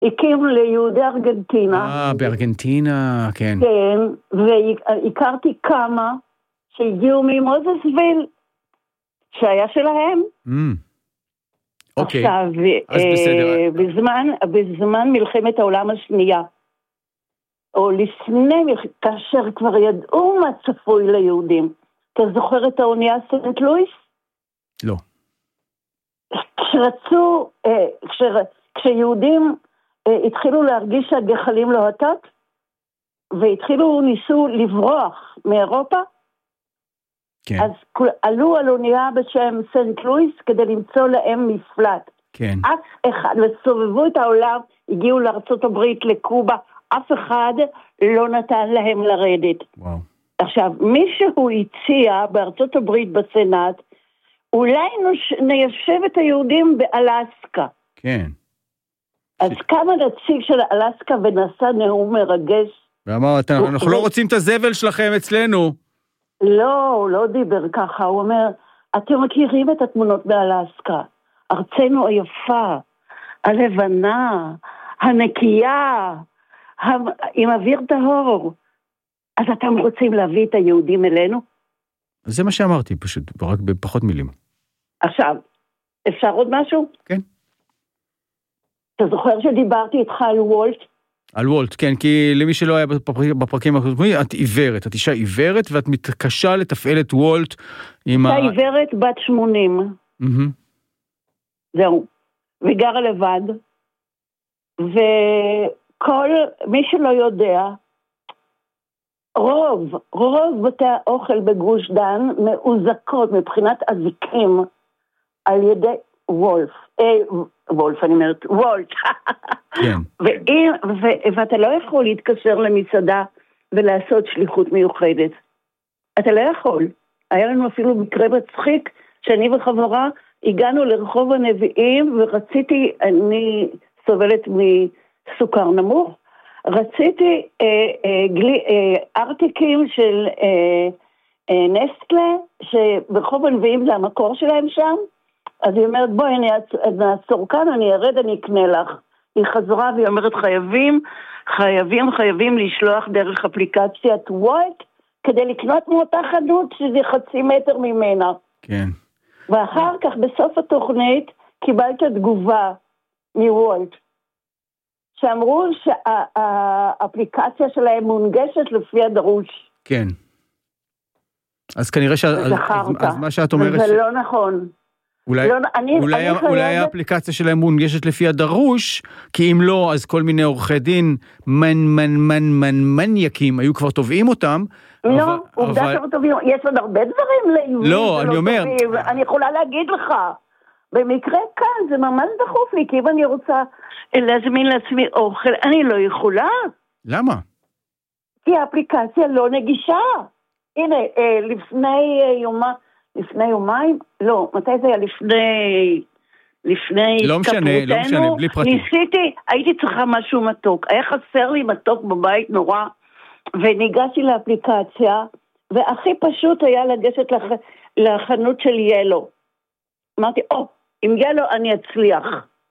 הקים ליהודי ארגנטינה. בארגנטינה, כן. כן, והכרתי כמה שהגיעו ממוזסוויל, שהיה שלהם. אוקיי. עכשיו, אז בסדר. בזמן מלחמת העולם השנייה, או לפני, כאשר כבר ידעו מה צפוי ליהודים, אתה זוכר את האונייה סנט לואיס? לא. כשיהודים התחילו להרגיש שהגחלים לוהטות, ניסו לברוח מאירופה, כן. אז עלו על אונייה בשם סנט לואיס כדי למצוא להם מפלט. כן. אף אחד, וסובבו את העולם, הגיעו לארצות הברית, לקובה, אף אחד לא נתן להם לרדת. וואו. עכשיו, מישהו הציע בארצות הברית בסנאט, אולי ניישב את היהודים באלסקה. כן. אז כמה נציג של אלסקה ונשא נאום מרגש. ואמר, אנחנו לא רוצים את הזבל שלכם אצלנו. לא, הוא לא דיבר ככה, הוא אומר, אתם מכירים את התמונות באלסקה, ארצנו היפה, הלבנה, הנקייה, עם אוויר טהור. אז אתם רוצים להביא את היהודים אלינו? זה מה שאמרתי, פשוט, רק בפחות מילים. עכשיו, אפשר עוד משהו? כן. אתה זוכר שדיברתי איתך על וולט? על וולט, כן, כי למי שלא היה בפרקים הקודמים, את עיוורת, את אישה עיוורת, ואת מתקשה לתפעל את וולט עם אישה עיוורת בת 80. זהו. וגרה לבד. וכל מי שלא יודע, רוב בתי האוכל בגוש דן מאוזקות מבחינת אזיקים על ידי וולט, אני אומרת, וולט. כן. ואתה לא יכול להתקשר למסעדה ולעשות שליחות מיוחדת. אתה לא יכול. היה לנו אפילו מקרה מצחיק, שאני וחברה הגענו לרחוב הנביאים, ורציתי, אני סובלת מסוכר נמוך, רציתי ארטיקים של נסטלה, שברחוב הנביאים זה המקור שלהם שם, אז היא אומרת, בואי נעצור כאן, אני ארד, אני אקנה לך. היא חזרה והיא אומרת, חייבים לשלוח דרך אפליקציית וולט, כדי לקנות מאותה חנות שזה 0.5 מטר ממנה. כן. ואחר כך בסוף התוכנית קיבלת תגובה מוולט, שאמרו שהאפליקציה שלהם מונגשת לפי הדרוש. כן. אז כנראה אז מה שאת אומרת... זה לא נכון. אולי האפליקציה שלהם מונגשת לפי הדרוש, כי אם לא, אז כל מיני עורכי דין מניאקים היו כבר תובעים אותם. לא, עובדה שלא תובעים, יש עוד הרבה דברים ליהודים. לא, אני אומר... אני יכולה להגיד לך, במקרה כאן זה ממש דחוף לי, כי אם אני רוצה להזמין לעצמי אוכל, אני לא יכולה. למה? כי האפליקציה לא נגישה. הנה, לפני יומיים, לא, מתי זה היה? לפני לא משנה, בלי פרטים. ניסיתי, הייתי צריכה משהו מתוק, היה חסר לי מתוק בבית נורא, וניגשתי לאפליקציה, והכי פשוט היה לגשת לחנות של ילו. אמרתי, עם ילו אני אצליח.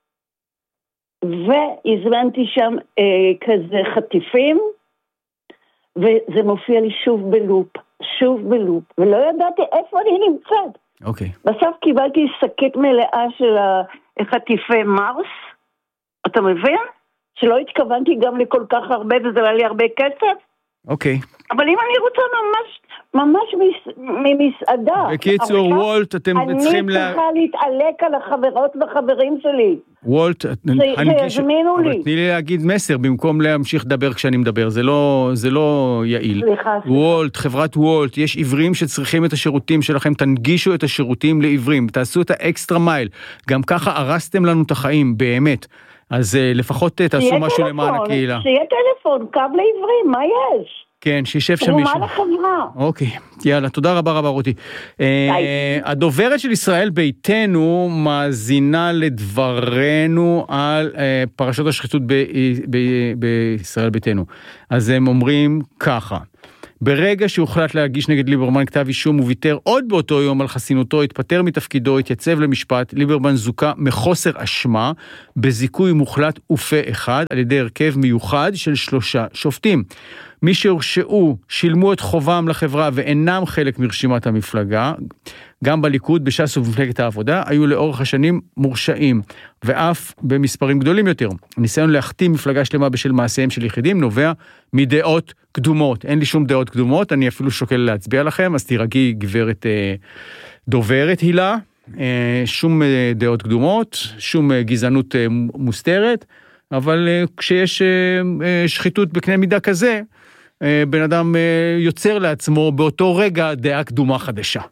והזמנתי שם כזה חטיפים, וזה מופיע לי שוב בלופ, ולא ידעתי איפה אני נמצאת. אוקיי. בסוף קיבלתי שקית מלאה של החטיפי מרס, אתה מבין? שלא התכוונתי גם לכל כך הרבה, וזה עלה לי הרבה כסף. אוקיי. אבל אם אני רוצה ממש ממסעדה. בקיצור, וולט, אתם צריכים אני צריכה להתעלק על החברות והחברים שלי. וולט, שיזמינו לי. אבל תני לי להגיד מסר, במקום להמשיך לדבר כשאני מדבר, זה לא יעיל. סליחה. וולט, חברת וולט, יש עיוורים שצריכים את השירותים שלכם, תנגישו את השירותים לעיוורים, תעשו את האקסטרה מייל, גם ככה הרסתם לנו את החיים, באמת. אז לפחות תעשו משהו למען הקהילה. שיהיה טלפון, קו לעיוורים, מה יש? כן, שישב שם מישהו. תרומה לחברה. אוקיי, יאללה, תודה רבה רותי. הדוברת של ישראל ביתנו מאזינה לדברנו על פרשת השחיתות בישראל ביתנו. אז הם אומרים ככה, ברגע שהוחלט להגיש נגד ליברמן כתב אישום וויתר עוד באותו יום על חסינותו, התפטר מתפקידו, התייצב למשפט, ליברמן זוכה מחוסר אשמה, בזיכוי מוחלט ופה אחד, על ידי הרכב מיוחד של 3 שופטים. מי שהורשעו שילמו את חובם לחברה ואינם חלק מרשימת המפלגה, גם בליכוד, בש"ס ובמפלגת העבודה, היו לאורך השנים מורשעים, ואף במספרים גדולים יותר. הניסיון להכתים מפלגה שלמה בשל מעשיהם של יחידים נובע מדעות קדומות. אין לי שום דעות קדומות, אני אפילו שוקל להצביע לכם, אז תירגעי גברת דוברת הילה, שום דעות קדומות, שום גזענות מוסתרת, אבל כשיש שחיתות בקנה מידה כזה, בן אדם יוצר לעצמו באותו רגע דעה קדומה חדשה.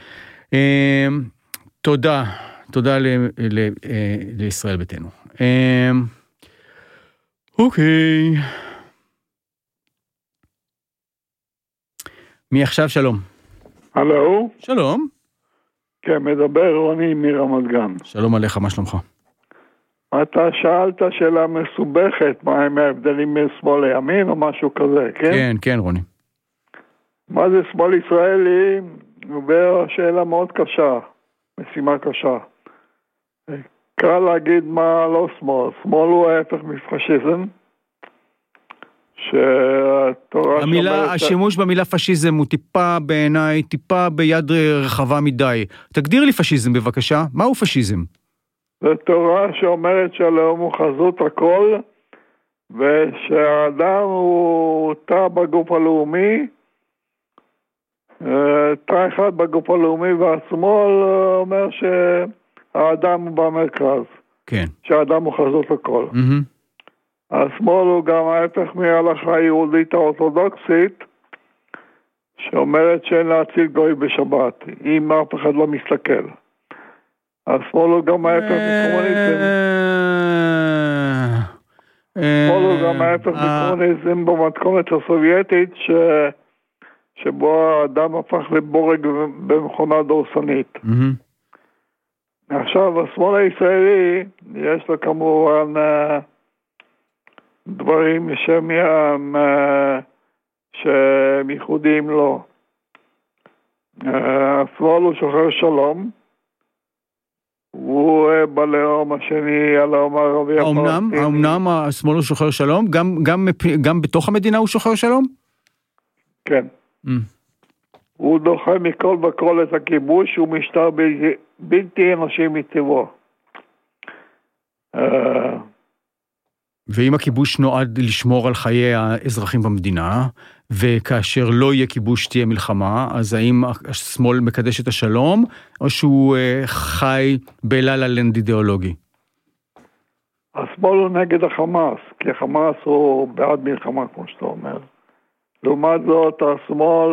תודה לישראל ביתנו. אוקיי. מי עכשיו? שלום. הלו? שלום. כן, מדבר רוני מרמת גן. שלום עליך, מה שלומך? אתה שאלת שאלה מסובכת, מה הם ההבדלים בין שמאל לימין או משהו כזה, כן? כן, כן, רוני. מה זה שמאל ישראלי? שאלה מאוד קשה, משימה קשה. קל להגיד מה לא שמאל. שמאל הוא ההפך מפשיזם. השימוש במילה פשיזם הוא טיפה בעיניי, טיפה ביד רחבה מדי. תגדיר לי פשיזם בבקשה, מהו פשיזם? זו תורה שאומרת שהלאום הוא חזות הכל, ושהאדם הוא תא בגוף הלאומי, תא אחד בגוף הלאומי, והשמאל אומר שהאדם הוא במרכז. כן. שהאדם הוא חזות הכל. השמאל הוא גם ההפך מההלכה היהודית האורתודוקסית, שאומרת שאין להציל גוי בשבת, אם אף אחד לא מסתכל. השמאל הוא גם ההפך מקומוניזם. השמאל הוא גם ההפך מקומוניזם במתכונת הסובייטית, שבו האדם הפך לבורג במכונה דורסנית. עכשיו, השמאל הישראלי, יש לו כמובן דברים שהם ייחודיים לו. השמאל הוא שוחר שלום, הוא בלאום השני, הלאום הערבי הפלסטיני. האמנם השמאל הוא שוחר שלום? גם בתוך המדינה הוא שוחר שלום? כן. הוא דוחה מכל וכל את הכיבוש, הוא משטר בלתי אנושי מטבעו. ואם הכיבוש נועד לשמור על חיי האזרחים במדינה, וכאשר לא יהיה כיבוש תהיה מלחמה, אז האם השמאל מקדש את השלום, או שהוא חי בלה-לה-לנד אידיאולוגי? השמאל הוא נגד החמאס, כי החמאס הוא בעד מלחמה, כמו שאתה אומר. לעומת זאת, השמאל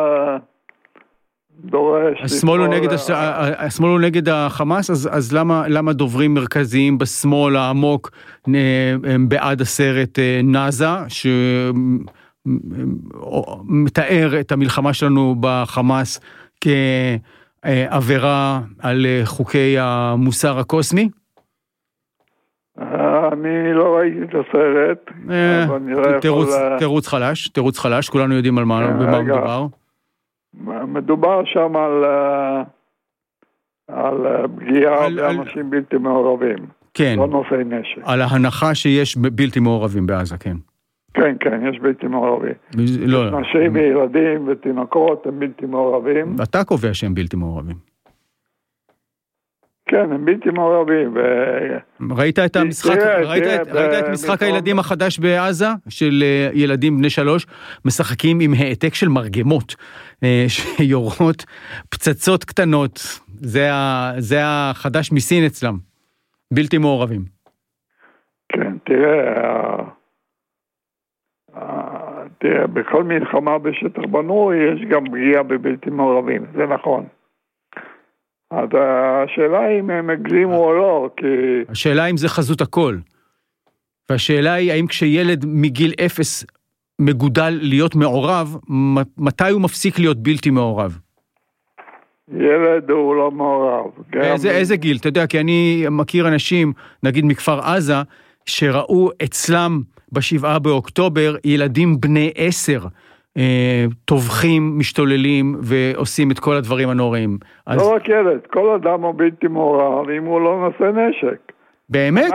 דורש... השמאל הוא נגד החמאס, אז למה דוברים מרכזיים בשמאל העמוק הם בעד הסרט נאזה, שמתאר את המלחמה שלנו בחמאס כעבירה על חוקי המוסר הקוסמי? אני לא ראיתי את הסרט. תירוץ חלש, כולנו יודעים על מה מדובר. מדובר שם על פגיעה באנשים בלתי מעורבים. כן. לא נושאי נשק. על ההנחה שיש בלתי מעורבים בעזה, כן. כן, כן, יש בלתי מעורבים. נשים וילדים ותינוקות הם בלתי מעורבים. אתה קובע שהם בלתי מעורבים. כן, הם בלתי מעורבים. ראית את משחק הילדים החדש בעזה, של ילדים בני 3, משחקים עם העתק של מרגמות, שיורות פצצות קטנות, זה החדש מסין אצלם, בלתי מעורבים. כן, תראה, בכל מלחמה בשטח בנוי, יש גם פגיעה בבלתי מעורבים, זה נכון. אז השאלה אם הם הגזימו או לא, כי... השאלה אם זה חזות הכל. והשאלה היא, האם כשילד מגיל 0 מגודל להיות מעורב, מתי הוא מפסיק להיות בלתי מעורב? ילד הוא לא מעורב. איזה גיל? אתה יודע, כי אני מכיר אנשים, נגיד מכפר עזה, שראו אצלם ב7 באוקטובר ילדים בני 10, טובחים, משתוללים ועושים את כל הדברים הנוראים. לא רק ילד, כל אדם הוא בלתי מעורב אם הוא לא נושא נשק. באמת?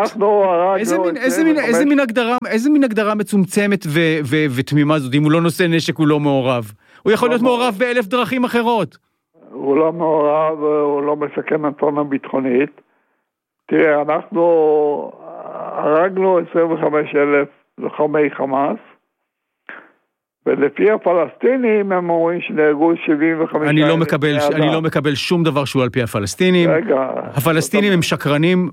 איזה מין הגדרה מצומצמת ותמימה זאת, אם הוא לא נושא נשק הוא לא מעורב? הוא יכול להיות מעורב ב1,000 דרכים אחרות. הוא לא מעורב, הוא לא מסכן אסון ביטחונית. תראה, אנחנו הרגנו 25,000 לוחמי חמאס, ולפי הפלסטינים הם אומרים שנהרגו 75,000. אני לא מקבל שום דבר שהוא על פי הפלסטינים. הפלסטינים הם שקרנים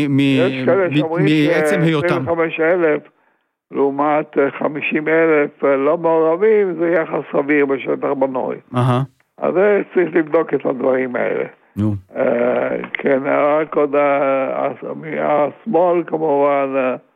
מעצם היותם. 25,000 לעומת 50,000 לא מעורבים, זה יחס סביר בשטח בנוי. אז צריך לבדוק את הדברים האלה. כן, רק עוד השמאל כמובן,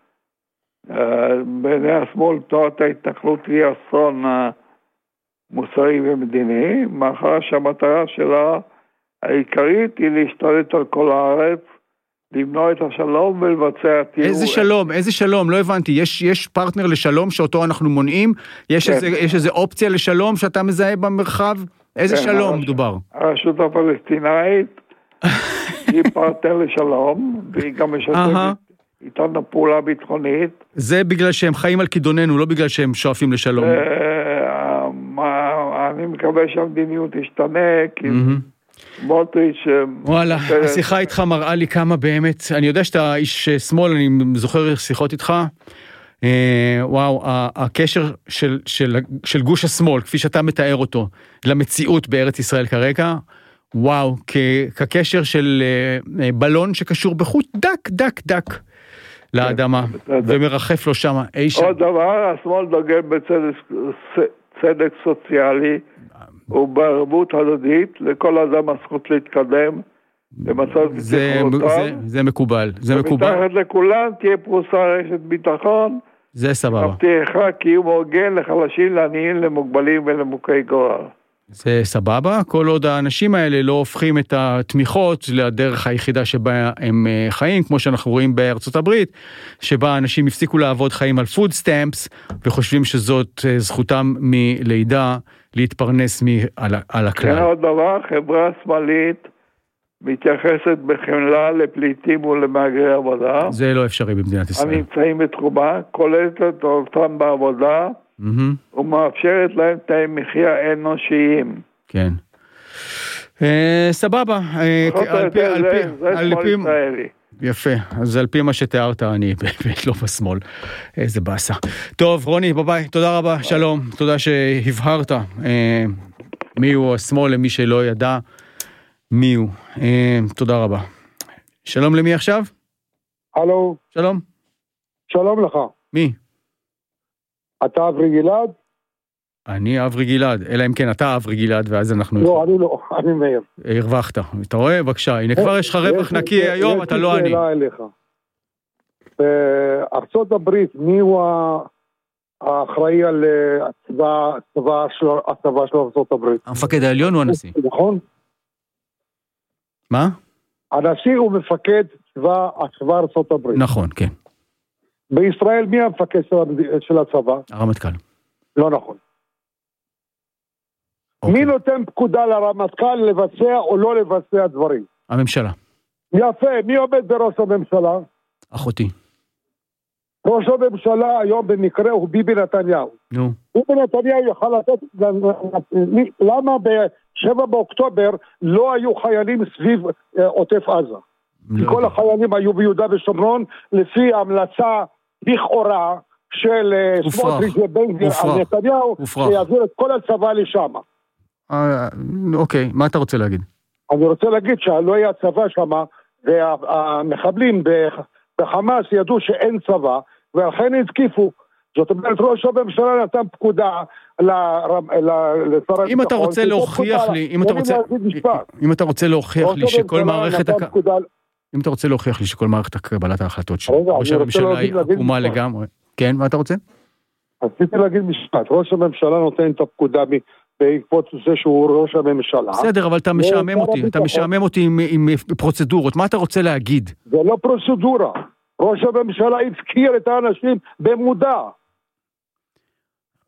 בעיני השמאל תורת ההתנחלות היא אסון מוסרי ומדיני, מאחר שהמטרה שלה העיקרית היא להשתלט על כל הארץ, למנוע את השלום ולבצע טיהור. איזה שלום? לא הבנתי. יש פרטנר לשלום שאותו אנחנו מונעים? יש איזה אופציה לשלום שאתה מזהה במרחב? איזה שלום מדובר? הרשות הפלסטינאית היא פרטנר לשלום, והיא גם משתפת איתנו פעולה ביטחונית. זה בגלל שהם חיים על כידוננו, לא בגלל שהם שואפים לשלום. אני מקווה שהמדיניות תשתנה, כי סמוטריץ' וואלה, השיחה איתך מראה לי כמה באמת, אני יודע שאתה איש שמאל, אני זוכר שיחות איתך, וואו, הקשר של גוש השמאל, כפי שאתה מתאר אותו, למציאות בארץ ישראל כרגע, וואו, כקשר של בלון שקשור בחוט דק לאדמה, ומרחף לו שם אי שם. עוד דבר, השמאל דוגל בצדק סוציאלי, ובערבות הדדית, לכל אדם הזכות להתקדם, זה מקובל. ומתחת לכולם תהיה פרוסה רשת ביטחון, זה סבבה. מבטיחה קיום הוגן לחלשים, לעניים, למוגבלים ולמוכי גורל. זה סבבה, כל עוד האנשים האלה לא הופכים את התמיכות לדרך היחידה שבה הם חיים, כמו שאנחנו רואים בארצות הברית, שבה אנשים הפסיקו לעבוד חיים על food stamps, וחושבים שזאת זכותם מלידה להתפרנס על הכלל. כן, עוד דבר, חברה שמאלית מתייחסת בחמלה לפליטים ולמהגרי עבודה. זה לא אפשרי במדינת ישראל. הנמצאים בתחומה, קולטת אותם בעבודה, ומאפשרת להם תנאי מחיה אנושיים. כן. סבבה. זה שמאל ישראלי. יפה, אז על פי מה שתיארת, אני באמת לא בשמאל. איזה באסה. טוב, רוני, ביי, תודה רבה, שלום. תודה שהבהרת מי הוא השמאל למי שלא ידע מי הוא. תודה רבה. שלום למי עכשיו? הלו. שלום. שלום לך. מי? אתה אברי גלעד? אני אברי גלעד, אלא אם כן אתה אברי גלעד, ואז אנחנו... לא, אני לא, אני מאיר. הרווחת, אתה רואה? בבקשה, הנה כבר יש לך רווח נקי היום, אתה לא אני. יש לי שאלה אליך. בארצות הברית, מי הוא האחראי על הצבא של ארצות הברית? המפקד העליון הוא הנשיא. נכון? מה? הנשיא הוא מפקד צבא ארצות הברית. נכון, כן. בישראל מי המפקד של הצבא? הרמטכ"ל. לא נכון. מי נותן פקודה לרמטכ"ל לבצע או לא לבצע דברים? הממשלה. יפה, מי עומד בראש הממשלה? אחותי. ראש הממשלה היום במקרה הוא ביבי נתניהו. נו. ביבי נתניהו יוכל לתת, למה ב7 באוקטובר לא היו חיילים סביב עוטף עזה? כל החיילים היו ביהודה ושומרון לפי המלצה לכאורה של סמוטריץ' ובן גביר על נתניהו, שיעביר את כל הצבא לשם. אוקיי, מה אתה רוצה להגיד? אני רוצה להגיד שלא היה צבא שם, והמחבלים בחמאס ידעו שאין צבא, ולכן התקיפו. זאת אומרת, ראש הממשלה נתן פקודה לשר... אם אתה רוצה להוכיח לי, אם אתה רוצה להוכיח לי שכל מערכת... אם אתה רוצה להוכיח לי שכל מערכת קבלת ההחלטות של ראש הממשלה היא עקומה לגמרי. כן, מה אתה רוצה? רציתי להגיד משפט, ראש הממשלה נותן את הפקודה בעקבות זה שהוא ראש הממשלה. בסדר, אבל אתה משעמם אותי עם פרוצדורות, מה אתה רוצה להגיד? זה לא פרוצדורה, ראש הממשלה הפקיר את האנשים במודע.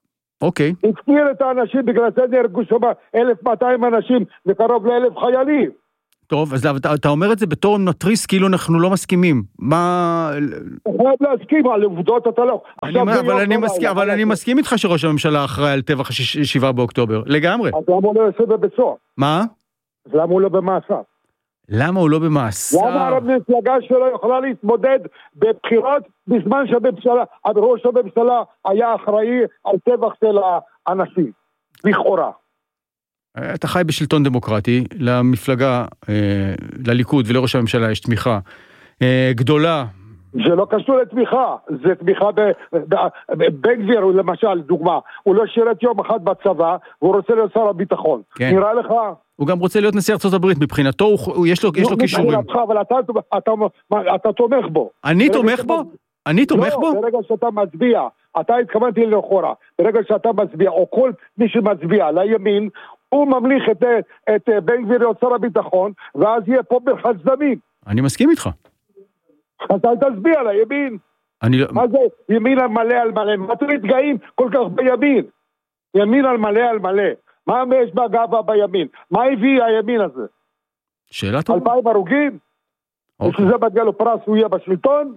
אוקיי. הפקיר את האנשים, בגלל זה נהרגו שם 1,200 אנשים וקרוב ל1,000 חיילים. טוב, אז אתה אומר את זה בתור נטריס, כאילו אנחנו לא מסכימים. מה... אתה חייב להסכים, על עובדות אתה לא. אבל אני מסכים איתך שראש הממשלה אחראי על טבח 7 באוקטובר. לגמרי. אז למה הוא לא יעשה בבסור? מה? אז למה הוא לא במאסר? למה הוא לא במאסר? למה המפלגה שלו יכולה להתמודד בבחירות בזמן ראש הממשלה היה אחראי על טבח של האנשים? לכאורה. אתה חי בשלטון דמוקרטי, למפלגה, לליכוד ולראש הממשלה יש תמיכה גדולה. זה לא קשור לתמיכה, זה תמיכה בן גביר, למשל, דוגמה, הוא לא שירת יום אחד בצבא, והוא רוצה להיות שר הביטחון. כן. נראה לך? הוא גם רוצה להיות נשיא ארצות הברית, מבחינתו יש לו כישורים. אבל אתה תומך בו. אני תומך בו? אני תומך בו? לא, ברגע שאתה מצביע, אתה התכוונתי לאחורה, ברגע שאתה מצביע, או כל מי שמצביע לימין, הוא ממליך את בן גביר להיות שר הביטחון, ואז יהיה פה מרחץ דמים. אני מסכים איתך. אז אל תצביע לימין. מה זה ימין על מלא על מלא? מה אתם מתגאים כל כך בימין? ימין על מלא על מלא. מה יש בגאווה בימין? מה הביא הימין הזה? שאלה טובה. 2,000 הרוגים? ושזה מגיע לו פרס, הוא יהיה בשלטון?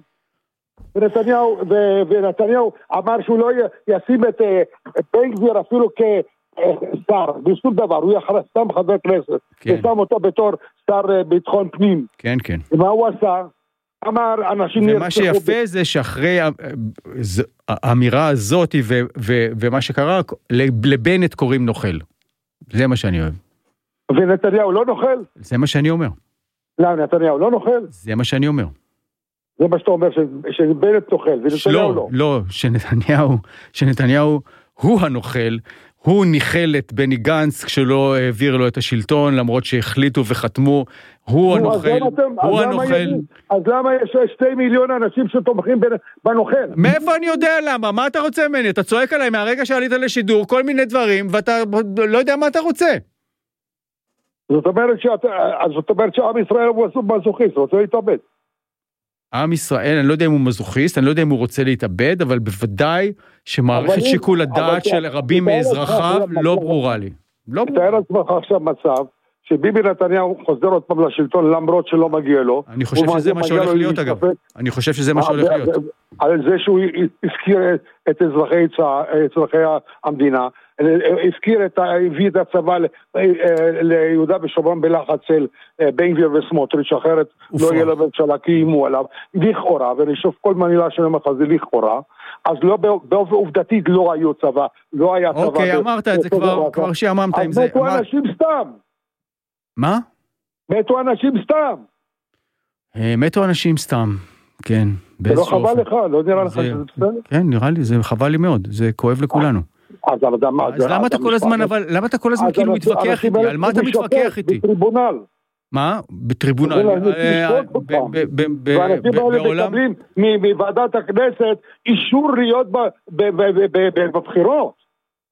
ונתניהו אמר שהוא לא ישים את בן גביר אפילו כשר, בשום דבר, הוא יחרס סתם חבר כנסת, ושם אותו בתור שר ביטחון פנים. כן, כן. ומה הוא עשה? אמר אנשים... ומה שיפה זה שאחרי האמירה הזאת ומה שקרה, לבנט קוראים נוכל. זה מה שאני אוהב. ונתניהו לא נוכל? זה מה שאני אומר. לא, נתניהו לא נוכל? זה מה שאני אומר. זה מה שאתה אומר, שבנט נוכל, ונתניהו לא. לא, שנתניהו הוא הנוכל, הוא ניחל את בני גנץ כשלא העביר לו את השלטון, למרות שהחליטו וחתמו, הוא הנוכל, הוא הנוכל. אז למה יש 2 מיליון אנשים שתומכים בנוכל? מאיפה אני יודע למה? מה אתה רוצה ממני? אתה צועק עליי מהרגע שעלית לשידור, כל מיני דברים, ואתה לא יודע מה אתה רוצה. זאת אומרת שעם ישראל הוא מזוכיסט, רוצה להתאבד. עם ישראל, אני לא יודע אם הוא מזוכיסט, אני לא יודע אם הוא רוצה להתאבד, אבל בוודאי שמערכת שיקול הדעת של רבים מאזרחיו לא ברורה לי. תאר לעצמך עכשיו מצב, שביבי נתניהו חוזר עוד פעם לשלטון למרות שלא מגיע לו. אני חושב שזה מה שהולך להיות אגב. אני חושב שזה מה שהולך להיות. על זה שהוא הזכיר את אזרחי המדינה, הביא את הצבא ליהודה ושומרון בלחץ של בן גביר וסמוטריץ', אחרת לא יהיה לממשלה כי איימו עליו, לכאורה, ואני שוב כל מילה שאני אומר לך זה לכאורה, אז לא באופן עובדתית לא היו צבא, לא היה צבא. אוקיי, אמרת את זה כבר שאמרת עם זה. אז מתו אנשים סתם. מה? מתו אנשים סתם. מתו אנשים סתם, כן. זה לא חבל לך, לא נראה לך שזה בסדר? כן, נראה לי, זה חבל לי מאוד, זה כואב לכולנו. אז למה אתה כל הזמן, למה אתה כל הזמן כאילו מתווכח איתי? על מה אתה מתווכח איתי? בטריבונל. מה? בטריבונל. ואנשים האלה מקבלים מוועדת הכנסת אישור להיות בבחירות.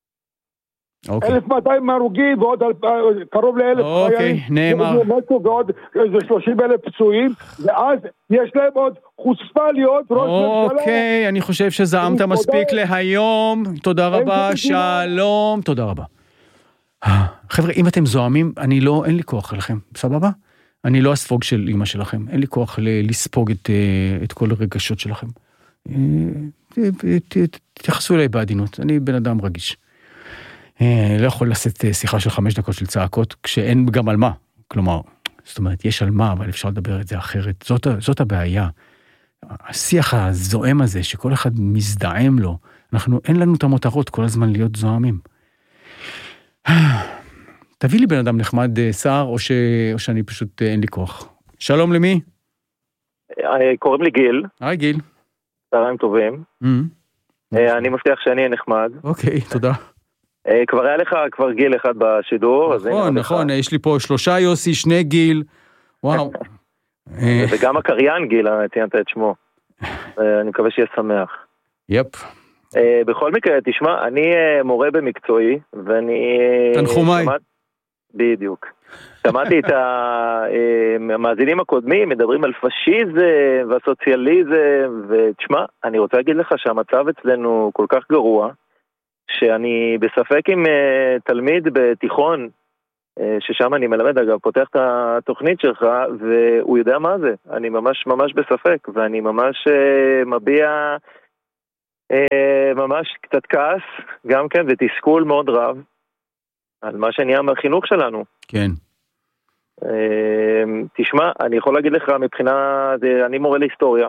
1,200 הרוגים ועוד קרוב ל1,000 אוקיי, נאמר. ועוד 30,000 פצועים, ואז יש להם עוד חוצפה להיות ראש ממשלה. אוקיי, אני חושב שזעמת מספיק להיום. תודה רבה, שלום. תודה רבה. חבר'ה, אם אתם זועמים, אין לי כוח לכם, סבבה? אני לא הספוג של אמא שלכם, אין לי כוח לספוג את כל הרגשות שלכם. תתייחסו אליי בעדינות, אני בן אדם רגיש. לא יכול לשאת שיחה של 5 דקות של צעקות, כשאין גם על מה. כלומר, זאת אומרת, יש על מה, אבל אפשר לדבר את זה אחרת. זאת הבעיה. השיח הזועם הזה, שכל אחד מזדעם לו, אין לנו את המותרות כל הזמן להיות זועמים. תביא לי בן אדם נחמד שר, או שאני פשוט אין לי כוח. שלום למי? קוראים לי גיל. היי גיל. צהריים טובים. אני מבטיח שאני אהיה נחמד. אוקיי, תודה. כבר היה לך כבר גיל אחד בשידור. נכון, יש לי פה 3 יוסי, 2 גיל. וואו. וגם הקריין גיל, ציינת את שמו. אני מקווה שיהיה שמח. יפ. בכל מקרה, תשמע, אני מורה במקצועי, ואני... תנחומי. בדיוק. שמעתי את המאזינים הקודמים, מדברים על פשיזם והסוציאליזם, ותשמע, אני רוצה להגיד לך שהמצב אצלנו כל כך גרוע, שאני בספק עם תלמיד בתיכון, ששם אני מלמד, אגב, פותח את התוכנית שלך, והוא יודע מה זה. אני ממש בספק, ואני ממש מביע ממש קצת כעס, גם כן, ותסכול מאוד רב, על מה שנהיה מהחינוך שלנו. כן. תשמע, אני יכול להגיד לך, מבחינה, אני מורה להיסטוריה,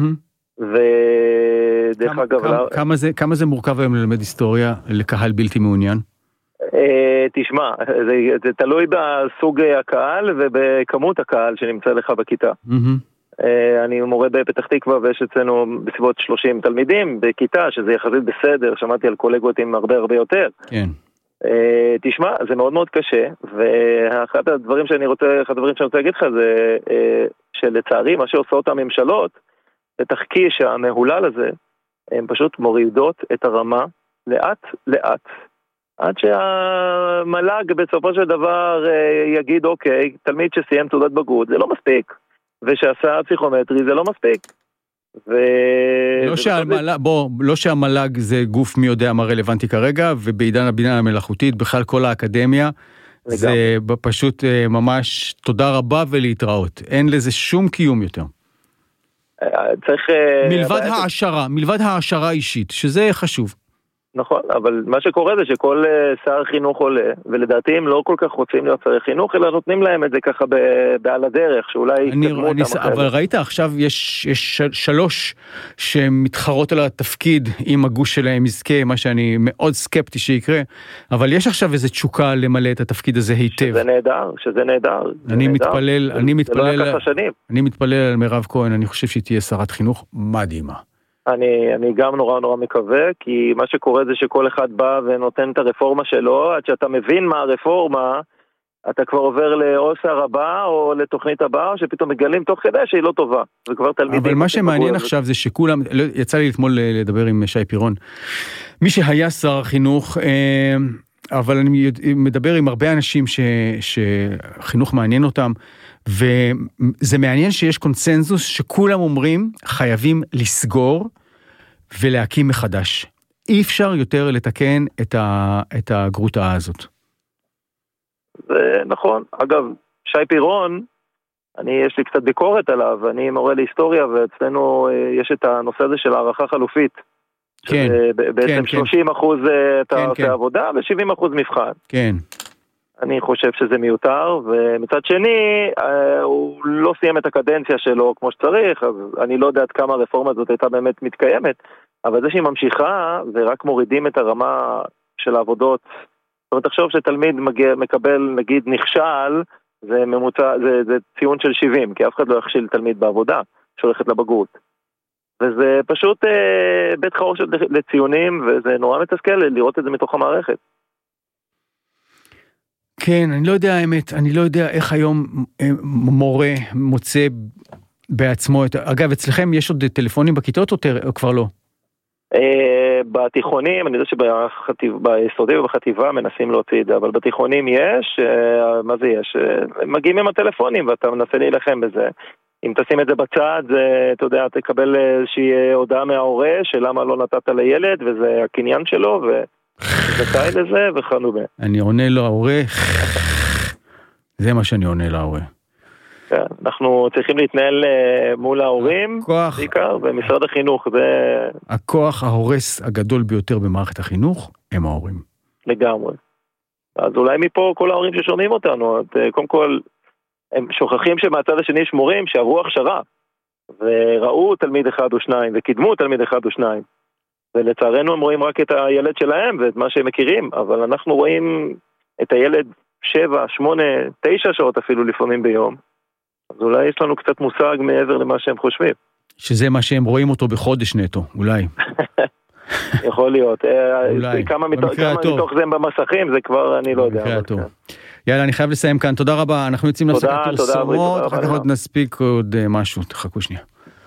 ודרך אגב... כמה זה מורכב היום ללמד היסטוריה לקהל בלתי מעוניין? תשמע, זה תלוי בסוג הקהל ובכמות הקהל שנמצא לך בכיתה. אני מורה בפתח תקווה ויש אצלנו בסביבות 30 תלמידים בכיתה, שזה יחסית בסדר, שמעתי על קולגות עם הרבה יותר. כן. תשמע, זה מאוד מאוד קשה, ואחד הדברים שאני רוצה להגיד לך זה שלצערי מה שעושות הממשלות, בתחקיש המהולל הזה, הן פשוט מורידות את הרמה לאט. עד שהמל"ג בסופו של דבר יגיד, אוקיי, תלמיד שסיים תעודת בגרות, זה לא מספיק. ושעשה פסיכומטרי, זה לא מספיק. לא שהמל"ג זה גוף מי יודע מה רלוונטי כרגע, ובעידן הבינה המלאכותית, בכלל כל האקדמיה, זה פשוט ממש תודה רבה ולהתראות. אין לזה שום קיום יותר. צריך... מלבד העשרה אישית, שזה חשוב. נכון, אבל מה שקורה זה שכל שר חינוך עולה, ולדעתי הם לא כל כך רוצים להיות שרי חינוך, אלא נותנים להם את זה ככה בעל הדרך, שאולי יתקדמו אותם אחרת. אבל ראית, עכשיו יש 3 שמתחרות על התפקיד, אם הגוש שלהם יזכה, מה שאני מאוד סקפטי שיקרה, אבל יש עכשיו איזו תשוקה למלא את התפקיד הזה היטב. שזה נהדר. אני מתפלל על מירב כהן, אני חושב שהיא תהיה שרת חינוך מדהימה. אני גם נורא מקווה, כי מה שקורה זה שכל אחד בא ונותן את הרפורמה שלו, עד שאתה מבין מה הרפורמה, אתה כבר עובר או שר הבא, או לתוכנית הבאה, או שפתאום מגלים תוך כדי שהיא לא טובה. וכבר תלמידים... אבל מה שמעניין עכשיו זה שכולם, יצא לי אתמול לדבר עם שי פירון, מי שהיה שר החינוך, אבל אני מדבר עם הרבה אנשים שחינוך מעניין אותם, וזה מעניין שיש קונצנזוס שכולם אומרים חייבים לסגור ולהקים מחדש. אי אפשר יותר לתקן את הגרוטה הזאת. זה נכון. אגב, שי פירון, יש לי קצת ביקורת עליו, אני מורה להיסטוריה, ואצלנו יש את הנושא הזה של הערכה חלופית. כן. בעצם 30% אתה עושה עבודה, ו70% מבחן. כן. אני חושב שזה מיותר, ומצד שני, הוא לא סיים את הקדנציה שלו כמו שצריך, אז אני לא יודע עד כמה הרפורמה הזאת הייתה באמת מתקיימת, אבל זה שהיא ממשיכה, ורק מורידים את הרמה של העבודות, זאת אומרת, תחשוב שתלמיד מקבל, נגיד, נכשל, זה ציון של 70, כי אף אחד לא יכשיל תלמיד בעבודה, שהולכת לבגרות. וזה פשוט בית חרושת לציונים, וזה נורא מתסכל לראות את זה מתוך המערכת. כן, אני לא יודע האמת, אני לא יודע איך היום מורה מוצא בעצמו את... אגב, אצלכם יש עוד טלפונים בכיתות או כבר לא? בתיכונים, אני יודע שביסודי ובחטיבה מנסים להוציא את זה, אבל בתיכונים יש, מה זה יש? מגיעים עם הטלפונים ואתה מנסה להילחם בזה. אם תשים את זה בצד, אתה יודע, תקבל איזושהי הודעה מההורה שלמה לא נתת לילד, וזה הקניין שלו, וזכאי לזה, וכנו בה. אני עונה לו ההורה, זה מה שאני עונה להורה. אנחנו צריכים להתנהל מול ההורים, בעיקר, במשרד החינוך. הכוח ההורס הגדול ביותר במערכת החינוך, הם ההורים. לגמרי. אז אולי מפה כל ההורים ששומעים אותנו, קודם כל, הם שוכחים שמהצד השני יש מורים שעברו הכשרה, וראו תלמיד אחד או שניים, וקידמו תלמיד אחד או שניים. ולצערנו הם רואים רק את הילד שלהם ואת מה שהם מכירים, אבל אנחנו רואים את הילד 7, 8, 9 שעות אפילו לפעמים ביום. אז אולי יש לנו קצת מושג מעבר למה שהם חושבים. שזה מה שהם רואים אותו בחודש נטו, אולי. יכול להיות. אולי. כמה מתוך זה במסכים, זה כבר אני לא יודע. יאללה, אני חייב לסיים כאן. תודה רבה. אנחנו יוצאים להפסקת פרסומות, אחר כך עוד נספיק עוד משהו. תחכו שנייה.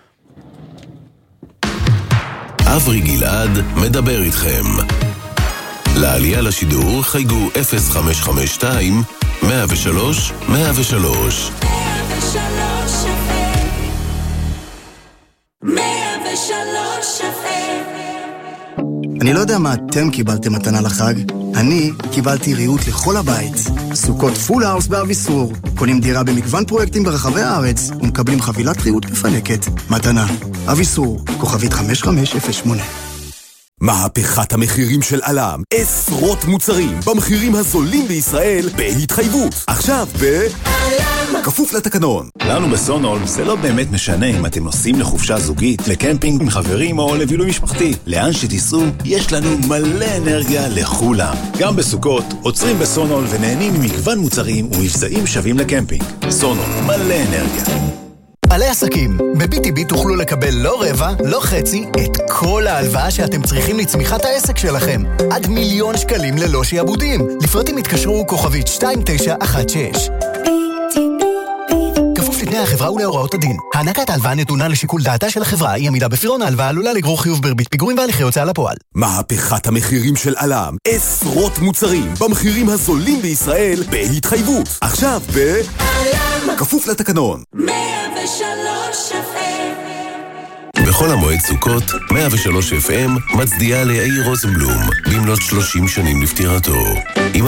אברי גלעד מדבר איתכם. לעלייה לשידור חייגו 0552 103 103. 103 FM. אני לא יודע מה אתם קיבלתם מתנה לחג, אני קיבלתי ריהוט לכל הבית. סוכות פול האוס באביסור. קונים דירה במגוון פרויקטים ברחבי הארץ ומקבלים חבילת ריהוט מפנקת. מתנה, אביסור, כוכבית 5508. מהפכת המחירים של אלם, עשרות מוצרים במחירים הזולים בישראל בהתחייבות. עכשיו אלם, כפוף לתקנון. לנו בסונול זה לא באמת משנה אם אתם נוסעים לחופשה זוגית, לקמפינג עם חברים או לבילוי משפחתי. לאן שתיסעו, יש לנו מלא אנרגיה לכולם. גם בסוכות עוצרים בסונול ונהנים ממגוון מוצרים ומבצעים שווים לקמפינג. סונול, מלא אנרגיה. בעלי עסקים, ב-BTB תוכלו לקבל לא רבע, לא חצי, את כל ההלוואה שאתם צריכים לצמיחת העסק שלכם. עד 1,000,000 שקלים ללא שיעבודים. לפרטים התקשרו כוכבית 2916. כפוף לתנאי החברה ולהוראות הדין. הענקת ההלוואה נתונה לשיקול דעתה של החברה, אי עמידה בפירעון ההלוואה עלולה לגרור חיוב בריבית פיגורים והליכי הוצאה לפועל. מהפכת המחירים של אלם, עשרות מוצרים במחירים הזולים בישראל בהתחייבות. עכשיו אלם, כפוף לתקנון. 103 FM. בכל המועד סוכות, 103 FM מצדיעה ליאיר רוזנבלום במלאת 30 שנים לפטירתו.